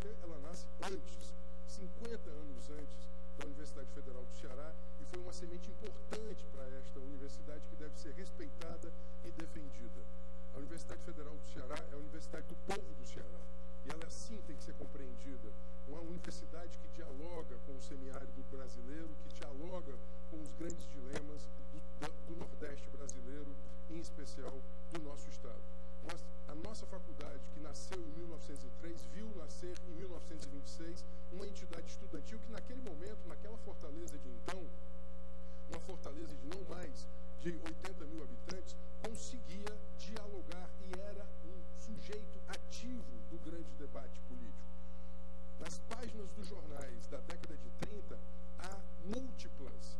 UFC, ela nasce antes, 50 anos antes da Universidade Federal do Ceará, e foi uma semente importante para esta universidade que deve ser respeitada e defendida. A Universidade Federal do Ceará é a universidade do povo do Ceará, e ela assim tem que ser compreendida. Uma universidade que dialoga com o semiárido brasileiro, que dialoga com os grandes dilemas do Nordeste brasileiro, em especial do nosso estado. A nossa faculdade, que nasceu em 1903, viu nascer em 1926 uma entidade estudantil que naquele momento, naquela fortaleza de então, uma fortaleza de não mais de 80 mil habitantes, conseguia dialogar e era um sujeito ativo do grande debate político. Nas páginas dos jornais da década de 30, há múltiplos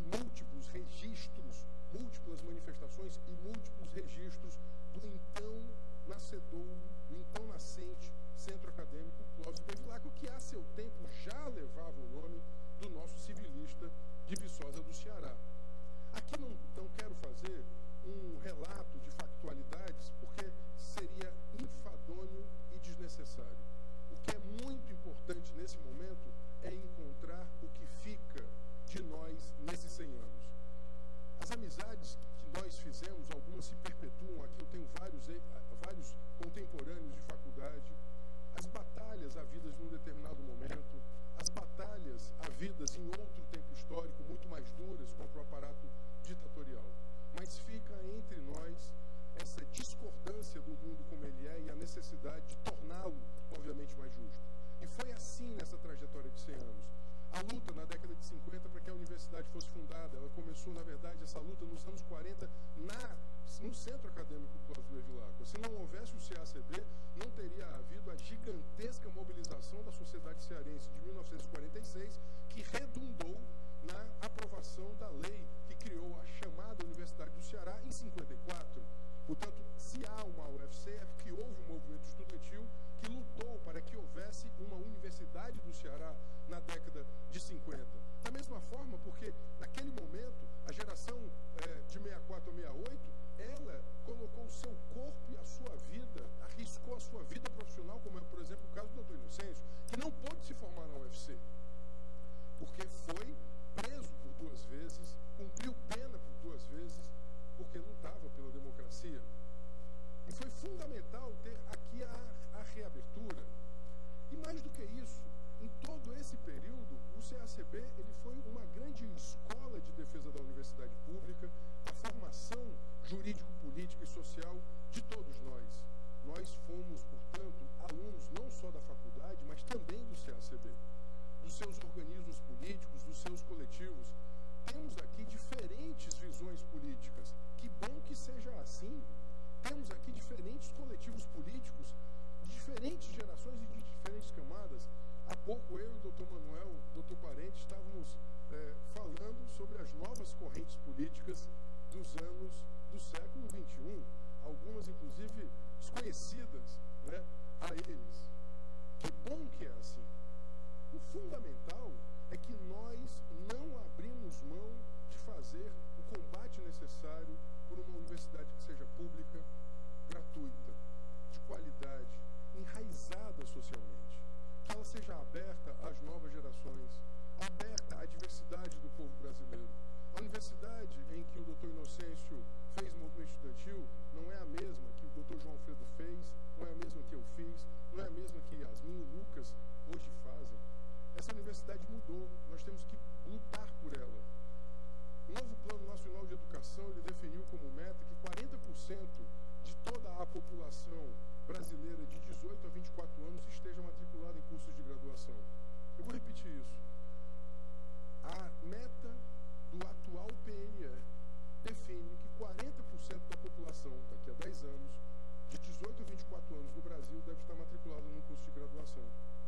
registros, múltiplas manifestações e múltiplos registros do então nascedouro, do então nascente Centro Acadêmico Clóvis Bevilacqua, que a seu tempo já levava o nome do nosso civilista de Viçosa do Ceará. Aqui não quero fazer um relato de factualidades, porque seria infadonho e desnecessário. O que é muito importante nesse momento é encontrar o que fica de nós nesses 100 anos. As amizades que nós fizemos, algumas se perpetuam. Aqui eu tenho vários contemporâneos de faculdade. As batalhas havidas num determinado momento, as batalhas havidas em outro tempo histórico, muito mais duras contra o aparato ditatorial. Mas fica entre nós essa discordância do mundo como ele é e a necessidade de torná-lo, obviamente, mais justo. E foi assim nessa trajetória de 100 anos. A luta na década de 50 para que a universidade fosse fundada, ela começou, na verdade, essa luta nos anos 40 no Centro Acadêmico Clóvis Bevilacqua. Se não houvesse o CACB, não teria havido a gigantesca mobilização da sociedade cearense de 1946, que redundou na aprovação da lei que criou a chamada Universidade do Ceará em 54. Portanto, se há uma UFC, é porque houve um movimento estudantil que lutou para que houvesse uma Universidade do Ceará na década de 50. Da mesma forma, porque naquele momento, a geração de 64 a 68, ela colocou o seu corpo e a sua vida, arriscou a sua vida profissional, como é, por exemplo, o caso do Dr. Inocêncio, que não pôde se formar na UFC, porque foi preso por 2 vezes, cumpriu pena por 2 vezes, porque lutava pela democracia. E foi fundamental ter aqui a reabertura. E mais do que isso, em todo esse período, o CACB ele foi uma grande escola de defesa da universidade pública, da formação jurídico-política e social de todos nós. Nós fomos, portanto, alunos não só da faculdade, mas também do CACB, dos seus organismos políticos, dos seus coletivos. Temos aqui diferentes visões políticas. Que bom que seja assim. Temos aqui diferentes coletivos políticos, de diferentes gerações e de diferentes camadas. Há pouco eu e o Dr. Manuel, o Dr. Parente, estávamos falando sobre as novas correntes políticas do século XXI, algumas inclusive desconhecidas, né, a eles. Que bom que é assim. O fundamental é que nós não abrimos mão de fazer o combate necessário por uma universidade que seja pública, gratuita, de qualidade, enraizada socialmente. Que ela seja aberta às novas gerações, aberta à diversidade do povo brasileiro. A universidade em que o Dr. Inocêncio fez movimento estudantil não é a mesma que o Dr. João Alfredo fez, não é a mesma que eu fiz, não é a mesma que Yasmin e Lucas hoje fazem. Essa universidade mudou, nós temos que lutar por ela. O novo Plano Nacional de Educação ele definiu como meta que 40% de toda a população brasileira de 18 a 24 anos esteja matriculada em cursos de graduação. Eu vou repetir isso. A meta do atual PNE define que 40% da população, daqui a 10 anos, de 18 a 24 anos no Brasil, deve estar matriculada num curso de graduação.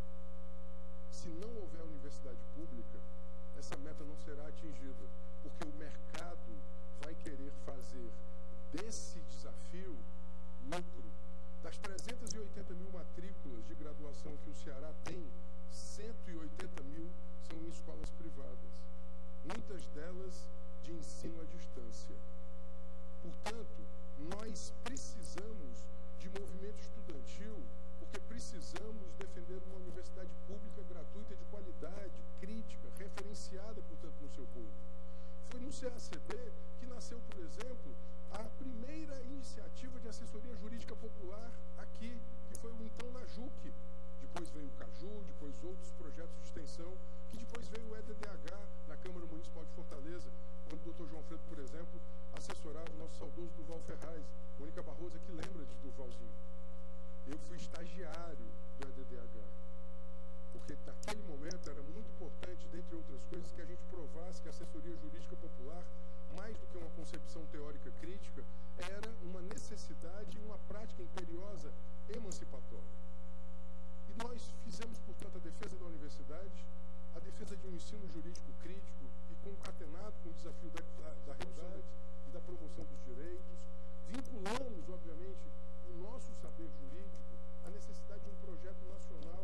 Se não houver universidade pública, essa meta não será atingida, porque o mercado vai querer fazer desse desafio lucro. Das 380 mil matrículas de graduação que o Ceará tem, 180 mil são em escolas privadas, muitas delas de ensino à distância. Portanto, nós precisamos de movimento estudantil, porque porque precisamos defender uma universidade pública gratuita de qualidade, crítica, referenciada, portanto, no seu povo. Foi no CACB que nasceu, por exemplo, a primeira iniciativa de assessoria jurídica popular aqui, que foi o então NAJUC. Depois veio o CAJU, depois outros projetos de extensão, que depois veio o EDDH na Câmara Municipal de Fortaleza, quando o Dr. João Fredo, por exemplo, assessorava o nosso saudoso Duval Ferraz. Mônica Barroso aqui lembra de Duvalzinho. Eu fui estagiário do EDDH, porque naquele momento era muito importante, dentre outras coisas, que a gente provasse que a assessoria jurídica popular, mais do que uma concepção teórica crítica, era uma necessidade e uma prática imperiosa emancipatória. E nós fizemos, portanto, a defesa da universidade, a defesa de um ensino jurídico crítico e concatenado com o desafio da redução e da promoção dos direitos. Vinculamos, obviamente, o nosso saber jurídico à necessidade de um projeto nacional